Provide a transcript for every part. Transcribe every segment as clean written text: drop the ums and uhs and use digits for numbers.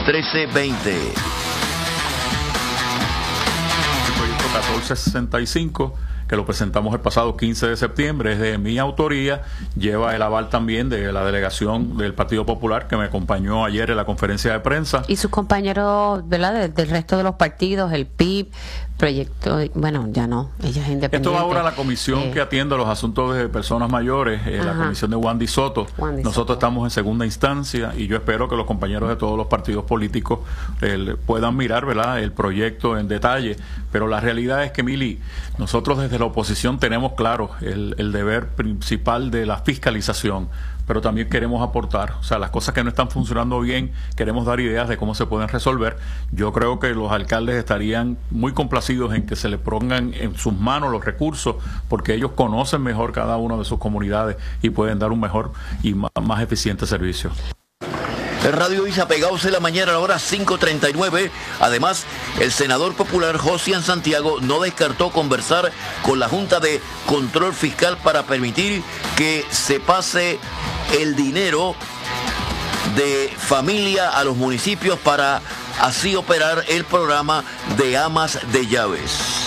1320. El proyecto 1465, que lo presentamos el pasado 15 de septiembre, es de mi autoría, lleva el aval también de la delegación del Partido Popular, que me acompañó ayer en la conferencia de prensa. Y sus compañeros, ¿verdad?, del resto de los partidos, el PIB, proyecto, bueno, ya no, ella es independiente. Esto va ahora a la comisión que atiende los asuntos de personas mayores, la comisión de Wandy Soto. Nosotros estamos en segunda instancia y yo espero que los compañeros de todos los partidos políticos puedan mirar, ¿verdad?, el proyecto en detalle. Pero la realidad es que, Mili, nosotros desde la oposición tenemos claro el deber principal de la fiscalización, pero también queremos aportar, o sea, las cosas que no están funcionando bien, queremos dar ideas de cómo se pueden resolver. Yo creo que los alcaldes estarían muy complacidos en que se les pongan en sus manos los recursos, porque ellos conocen mejor cada una de sus comunidades y pueden dar un mejor y más eficiente servicio. Radio Isla Pegados en la mañana a la hora 5:39. Además, el senador popular Josian Santiago no descartó conversar con la Junta de Control Fiscal para permitir que se pase el dinero de familia a los municipios para así operar el programa de amas de llaves.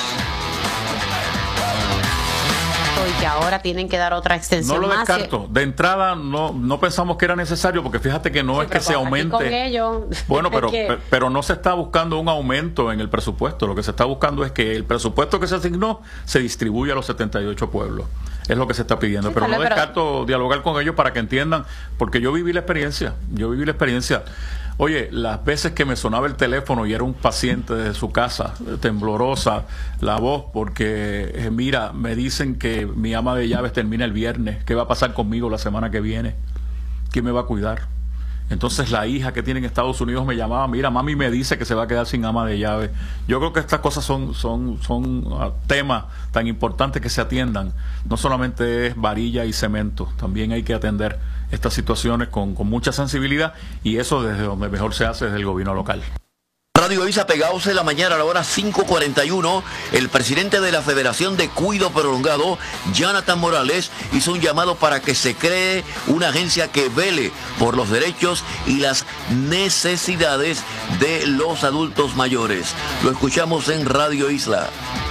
Y que ahora tienen que dar otra extensión. No lo más. descarto. De entrada no pensamos que era necesario, porque fíjate que no Sí, es que se aumente. con ellos, bueno, pero no se está buscando un aumento en el presupuesto. Lo que se está buscando es que el presupuesto que se asignó se distribuya a los 78 pueblos. Es lo que se está pidiendo. Sí, pero no descarto dialogar con ellos para que entiendan, porque yo viví la experiencia. Oye, las veces que me sonaba el teléfono y era un paciente desde su casa, temblorosa la voz, porque mira, me dicen que mi ama de llaves termina el viernes, ¿qué va a pasar conmigo la semana que viene? ¿Quién me va a cuidar? Entonces la hija que tiene en Estados Unidos me llamaba, mira, mami me dice que se va a quedar sin ama de llaves. Yo creo que estas cosas son temas tan importantes que se atiendan. No solamente es varilla y cemento, también hay que atender estas situaciones con mucha sensibilidad, y eso desde donde mejor se hace, desde el gobierno local. Radio Isa Pegados en la mañana a la hora 5:41. El presidente de la Federación de Cuido Prolongado, Jonathan Morales, hizo un llamado para que se cree una agencia que vele por los derechos y las necesidades de los adultos mayores. Lo escuchamos en Radio Isla.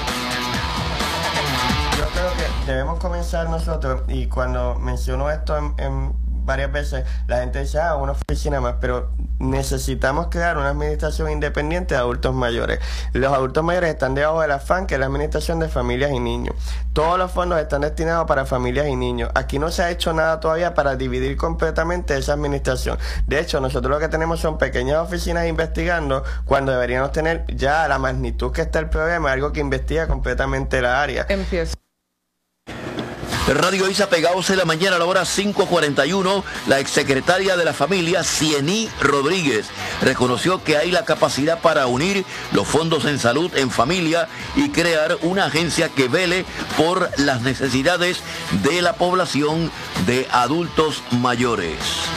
Yo creo que debemos comenzar nosotros, y cuando menciono esto en varias veces, la gente dice, una oficina más, pero necesitamos crear una administración independiente de adultos mayores. Los adultos mayores están debajo del AFAN, que es la Administración de Familias y Niños. Todos los fondos están destinados para familias y niños. Aquí no se ha hecho nada todavía para dividir completamente esa administración. De hecho, nosotros lo que tenemos son pequeñas oficinas investigando, cuando deberíamos tener ya la magnitud que está el problema, algo que investiga completamente la área. Empieza. Radio Isa Pegados en la mañana a la hora 5:41. La exsecretaria de la familia, Cieny Rodríguez, reconoció que hay la capacidad para unir los fondos en salud en familia y crear una agencia que vele por las necesidades de la población de adultos mayores.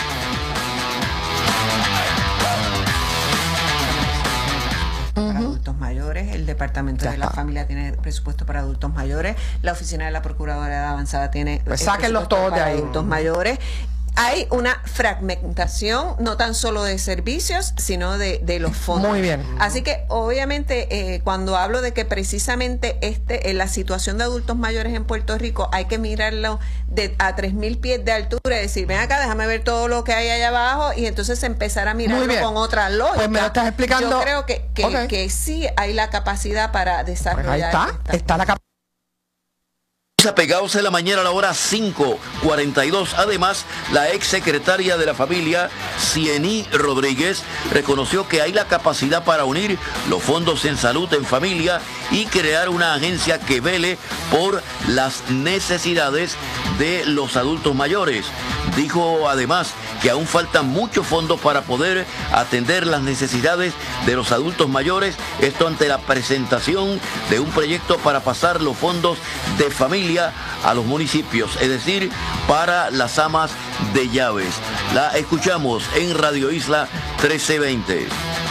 Mayores, el Departamento de la Familia tiene presupuesto para adultos mayores, la Oficina de la Procuradora de Avanzada tiene sáquenlos todos de ahí. Adultos mayores. Hay una fragmentación no tan solo de servicios, sino de los fondos. Muy bien. Así que obviamente cuando hablo de que precisamente la situación de adultos mayores en Puerto Rico hay que mirarlo a 3,000 pies de altura y decir, ven acá, déjame ver todo lo que hay allá abajo, y entonces empezar a mirarlo con otra lógica. Pues me lo estás explicando. Yo creo que sí hay la capacidad para desarrollar. Pues ahí está la capacidad. Pegados en la mañana a la hora 5:42. Además, la exsecretaria de la familia, Cieny Rodríguez, reconoció que hay la capacidad para unir los fondos en salud en familia y crear una agencia que vele por las necesidades de los adultos mayores. Dijo además que aún faltan muchos fondos para poder atender las necesidades de los adultos mayores, esto ante la presentación de un proyecto para pasar los fondos de familia a los municipios, es decir, para las amas de llaves. La escuchamos en Radio Isla 1320.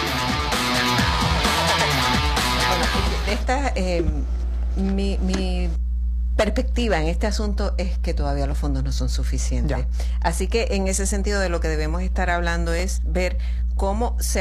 Mi perspectiva en este asunto es que todavía los fondos no son suficientes. Así que en ese sentido de lo que debemos estar hablando es ver cómo se